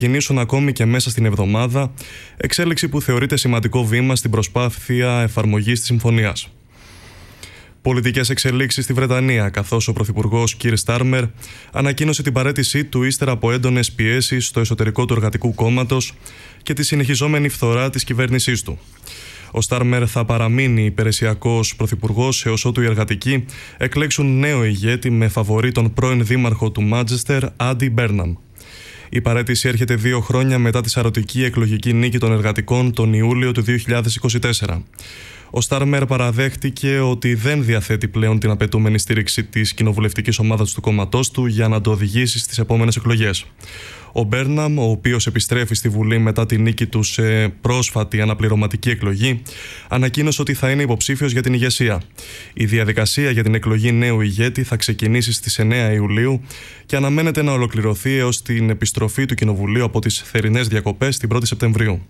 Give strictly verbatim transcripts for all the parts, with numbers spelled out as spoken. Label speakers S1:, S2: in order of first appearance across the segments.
S1: κινήσουν ακόμη και μέσα στην εβδομάδα, εξέλιξη που θεωρείται σημαντικό βήμα στην προσπάθεια εφαρμογής της συμφωνίας. Πολιτικές εξελίξεις στη Βρετανία, καθώς ο Πρωθυπουργός Κίρ Στάρμερ ανακοίνωσε την παραίτησή του ύστερα από έντονες πιέσεις στο εσωτερικό του Εργατικού Κόμματος και τη συνεχιζόμενη φθορά της κυβέρνησής του. Ο Στάρμερ θα παραμείνει υπηρεσιακός πρωθυπουργός έως ότου οι εργατικοί εκλέξουν νέο ηγέτη με φαβορί τον πρώην δήμαρχο του Μάντσεστερ, Άντι Μπέρναμ. Η παραίτηση έρχεται δύο χρόνια μετά τη σαρωτική εκλογική νίκη των εργατικών τον Ιούλιο του δύο χιλιάδες είκοσι τέσσερα. Ο Στάρμερ παραδέχτηκε ότι δεν διαθέτει πλέον την απαιτούμενη στήριξη της κοινοβουλευτικής ομάδας του κόμματός του για να το οδηγήσει στις επόμενες εκλογές. Ο Μπέρναμ, ο οποίος επιστρέφει στη Βουλή μετά τη νίκη του σε πρόσφατη αναπληρωματική εκλογή, ανακοίνωσε ότι θα είναι υποψήφιος για την ηγεσία. Η διαδικασία για την εκλογή νέου ηγέτη θα ξεκινήσει στις εννέα Ιουλίου και αναμένεται να ολοκληρωθεί έως την επιστροφή του Κοινοβουλίου από τις θερινές διακοπές την πρώτη Σεπτεμβρίου.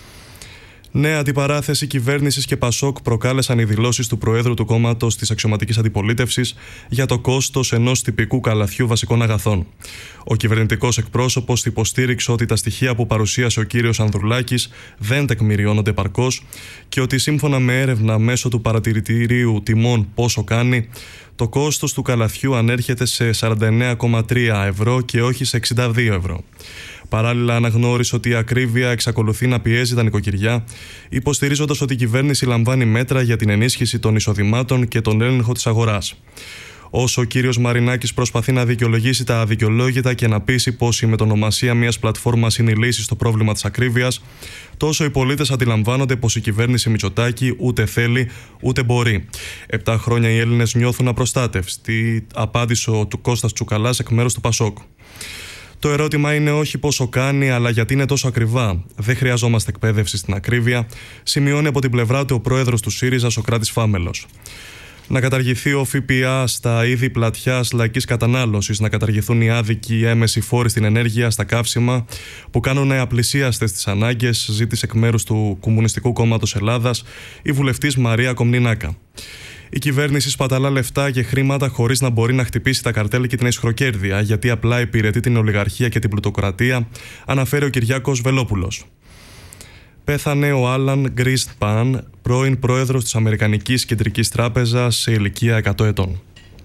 S1: Νέα αντιπαράθεση κυβέρνησης και Πασόκ προκάλεσαν οι δηλώσεις του Προέδρου του κόμματος της αξιωματικής αντιπολίτευσης για το κόστος ενός τυπικού καλαθιού βασικών αγαθών. Ο κυβερνητικός εκπρόσωπος υποστήριξε ότι τα στοιχεία που παρουσίασε ο κύριος Ανδρουλάκης δεν τεκμηριώνονται επαρκώς και ότι σύμφωνα με έρευνα μέσω του παρατηρητηρίου τιμών Πόσο Κάνει, το κόστος του καλαθιού ανέρχεται σε σαράντα εννέα κόμμα τρία ευρώ και όχι σε εξήντα δύο ευρώ. Παράλληλα, αναγνώρισε ότι η ακρίβεια εξακολουθεί να πιέζει τα νοικοκυριά, υποστηρίζοντας ότι η κυβέρνηση λαμβάνει μέτρα για την ενίσχυση των εισοδημάτων και τον έλεγχο της αγοράς. Όσο ο κύριος Μαρινάκης προσπαθεί να δικαιολογήσει τα αδικαιολόγητα και να πείσει πως η μετονομασία μιας πλατφόρμας είναι η λύση στο πρόβλημα της ακρίβειας, τόσο οι πολίτες αντιλαμβάνονται πως η κυβέρνηση Μητσοτάκη ούτε θέλει ούτε μπορεί. Επτά χρόνια οι Έλληνες νιώθουν απροστάτευτοι, απάντησε ο Κώστας Τσουκαλάς εκ μέρους του Πασόκ. Το ερώτημα είναι όχι πόσο κάνει, αλλά γιατί είναι τόσο ακριβά. Δεν χρειαζόμαστε εκπαίδευση στην ακρίβεια, σημειώνει από την πλευρά του ο πρόεδρος του ΣΥΡΙΖΑ, Σωκράτης Φάμελος. Να καταργηθεί ο ΦΠΑ στα είδη πλατιάς λαϊκής κατανάλωσης, να καταργηθούν οι άδικοι έμμεσοι φόροι στην ενέργεια, στα καύσιμα, που κάνουν απλησίαστες τις ανάγκες, ζήτησε εκ μέρους του Κομμουνιστικού Κόμματος Ελλάδας η βουλευτής Μαρία Κομνηνάκα. Η κυβέρνηση σπαταλά λεφτά και χρήματα χωρίς να μπορεί να χτυπήσει τα καρτέλ και την αισχροκέρδεια, γιατί απλά υπηρετεί την ολιγαρχία και την πλουτοκρατία, αναφέρει ο Κυριάκος Βελόπουλος. Πέθανε ο Άλαν Γκρίσπαν, πρώην πρόεδρος της Αμερικανικής Κεντρικής Τράπεζας, σε ηλικία εκατό ετών.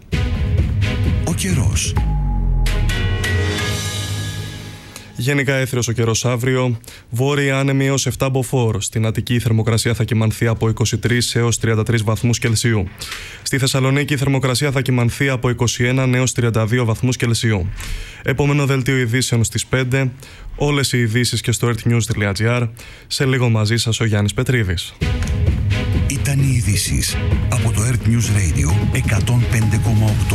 S2: Ο καιρός.
S1: Γενικά έθριος ο καιρός αύριο. Βόρεια άνεμη έως επτά μποφόρ. Στην Αττική η θερμοκρασία θα κυμανθεί από είκοσι τρεις έως τριάντα τρεις βαθμούς Κελσίου. Στη Θεσσαλονίκη η θερμοκρασία θα κυμανθεί από είκοσι ένα έως τριάντα δύο βαθμούς Κελσίου. Επόμενο δελτίο ειδήσεων στις πέντε. Όλες οι ειδήσεις και στο earthnews τελεία gr. Σε λίγο μαζί σας ο Γιάννης Πετρίδης.
S2: Ήταν οι ειδήσεις από το Earth News Radio εκατόν πέντε κόμμα οκτώ.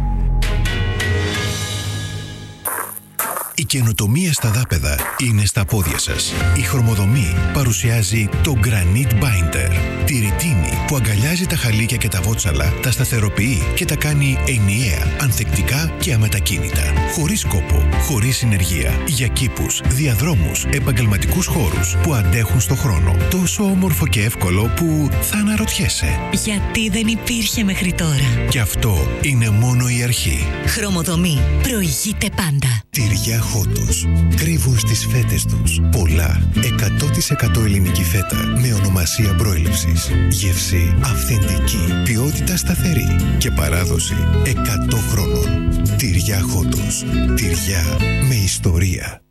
S2: Η καινοτομία στα δάπεδα είναι στα πόδια σας. Η Χρωμοδομή παρουσιάζει το Granite Binder. Τη ρητίνη που αγκαλιάζει τα χαλίκια και τα βότσαλα, τα σταθεροποιεί και τα κάνει ενιαία, ανθεκτικά και αμετακίνητα. Χωρίς κόπο, χωρίς συνεργεία. Για κήπους, διαδρόμους, επαγγελματικούς χώρους που αντέχουν στο χρόνο. Τόσο όμορφο και εύκολο που θα αναρωτιέσαι.
S3: Γιατί δεν υπήρχε μέχρι τώρα.
S2: Και αυτό είναι μόνο η αρχή.
S3: Χρωμοδομή. Προηγείται πάντα.
S2: Τυριά Χότος. Κρύβουν στις φέτες τους πολλά εκατό τοις εκατό ελληνική φέτα με ονομασία προέλευσης. Γεύση αυθεντική, ποιότητα σταθερή και παράδοση εκατό χρόνων. Τυριά Χότος. Τυριά με ιστορία.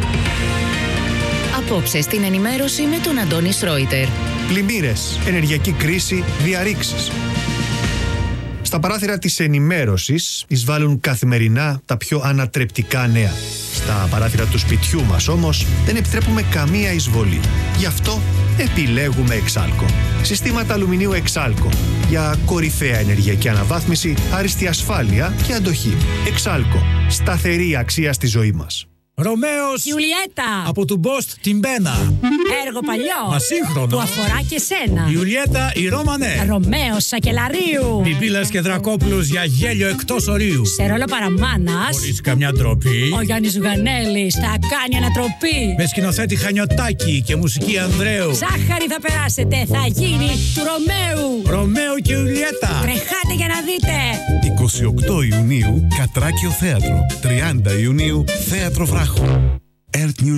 S3: Απόψε στην ενημέρωση με τον Αντώνη Σρόιτερ.
S4: Πλημμύρες, ενεργειακή κρίση, διαρρήξεις. Στα παράθυρα της ενημέρωσης εισβάλλουν καθημερινά τα πιο ανατρεπτικά νέα. Στα παράθυρα του σπιτιού μας όμως δεν επιτρέπουμε καμία εισβολή. Γι' αυτό επιλέγουμε Εξάλκο. Συστήματα αλουμινίου Εξάλκο για κορυφαία ενεργειακή αναβάθμιση, άριστη ασφάλεια και αντοχή. Εξάλκο. Σταθερή αξία στη ζωή μας.
S5: Ρωμαίος
S6: Ιουλιέτα
S5: από του Μπόστ την Μπένα.
S6: Έργο παλιό
S5: Μα σύγχρονο
S6: που αφορά και σένα.
S5: Ιουλιέτα η Ρώμανε.
S6: Ρωμαίος Σακελαρίου.
S5: Πιπίλας και Δρακόπουλος για γέλιο εκτός ορίου.
S6: Σε ρόλο παραμάνας
S5: Χωρίς καμιά ντροπή.
S6: ο Γιάννης Ζουγανέλης θα κάνει ανατροπή.
S5: Με σκηνοθέτη Χανιωτάκη και μουσική Ανδρέου.
S6: Ζάχαρη θα περάσετε, θα γίνει του Ρωμαίου.
S5: Ρωμαίο και Ιουλιέτα.
S6: Τρεχάτε για να δείτε.
S7: είκοσι οκτώ Ιουνίου Κατράκιο Θέατρο. τριάντα Ιουνίου Θέατρο Βράχο. Earth News